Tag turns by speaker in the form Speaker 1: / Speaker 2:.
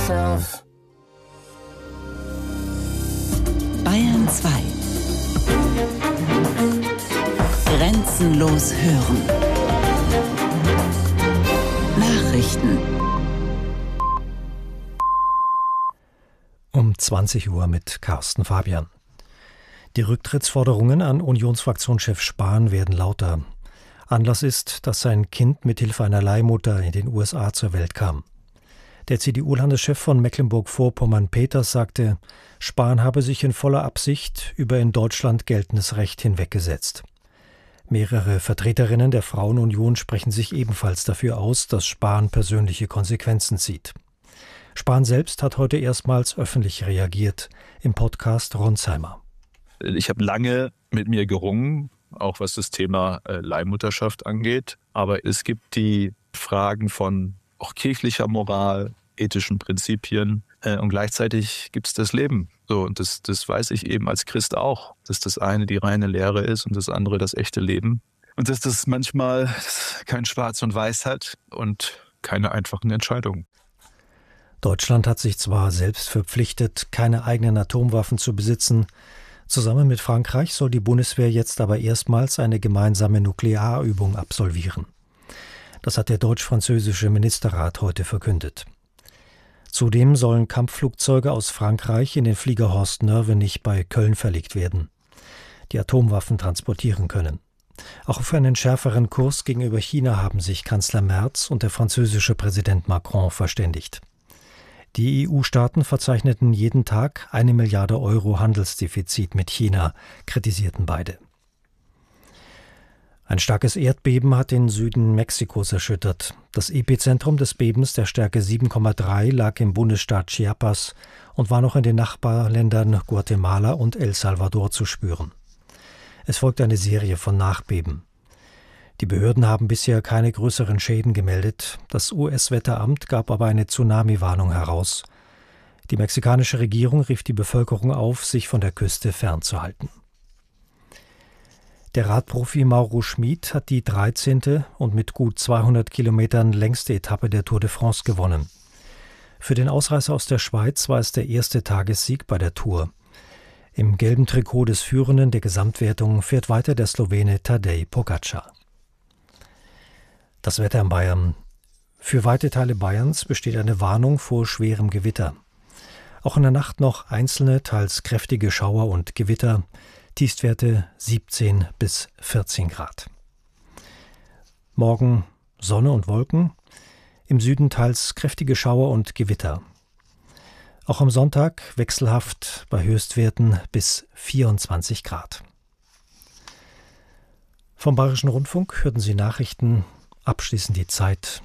Speaker 1: myself.
Speaker 2: Bayern 2. Grenzenlos hören. Nachrichten.
Speaker 3: Um 20 Uhr mit Carsten Fabian. Die Rücktrittsforderungen an Unionsfraktionschef Spahn werden lauter. Anlass ist, dass sein Kind mithilfe einer Leihmutter in den USA zur Welt kam. Der CDU-Landeschef von Mecklenburg-Vorpommern Peters sagte, Spahn habe sich in voller Absicht über in Deutschland geltendes Recht hinweggesetzt. Mehrere Vertreterinnen der Frauenunion sprechen sich ebenfalls dafür aus, dass Spahn persönliche Konsequenzen zieht. Spahn selbst hat heute erstmals öffentlich reagiert im Podcast Ronsheimer.
Speaker 4: Ich habe lange mit mir gerungen, auch was das Thema Leihmutterschaft angeht. Aber es gibt die Fragen von auch kirchlicher Moral, ethischen Prinzipien und gleichzeitig gibt es das Leben. So, und das weiß ich eben als Christ auch, dass das eine die reine Lehre ist und das andere das echte Leben. Und dass das manchmal kein Schwarz und Weiß hat und keine einfachen Entscheidungen.
Speaker 3: Deutschland hat sich zwar selbst verpflichtet, keine eigenen Atomwaffen zu besitzen. Zusammen mit Frankreich soll die Bundeswehr jetzt aber erstmals eine gemeinsame Nuklearübung absolvieren. Das hat der deutsch-französische Ministerrat heute verkündet. Zudem sollen Kampfflugzeuge aus Frankreich in den Flieger Horst Nörvenich bei Köln verlegt werden, die Atomwaffen transportieren können. Auch auf einen schärferen Kurs gegenüber China haben sich Kanzler Merz und der französische Präsident Macron verständigt. Die EU-Staaten verzeichneten jeden Tag 1 Milliarde Euro Handelsdefizit mit China, kritisierten beide. Ein starkes Erdbeben hat den Süden Mexikos erschüttert. Das Epizentrum des Bebens der Stärke 7,3 lag im Bundesstaat Chiapas und war noch in den Nachbarländern Guatemala und El Salvador zu spüren. Es folgte eine Serie von Nachbeben. Die Behörden haben bisher keine größeren Schäden gemeldet. Das US-Wetteramt gab aber eine Tsunami-Warnung heraus. Die mexikanische Regierung rief die Bevölkerung auf, sich von der Küste fernzuhalten. Der Radprofi Mauro Schmid hat die 13. und mit gut 200 Kilometern längste Etappe der Tour de France gewonnen. Für den Ausreißer aus der Schweiz war es der erste Tagessieg bei der Tour. Im gelben Trikot des Führenden der Gesamtwertung fährt weiter der Slowene Tadej Pogačar. Das Wetter in Bayern. Für weite Teile Bayerns besteht eine Warnung vor schwerem Gewitter. Auch in der Nacht noch einzelne, teils kräftige Schauer und Gewitter. Tiefstwerte 17 bis 14 Grad. Morgen Sonne und Wolken. Im Süden teils kräftige Schauer und Gewitter. Auch am Sonntag wechselhaft bei Höchstwerten bis 24 Grad. Vom Bayerischen Rundfunk hörten Sie Nachrichten. Abschließend die Zeit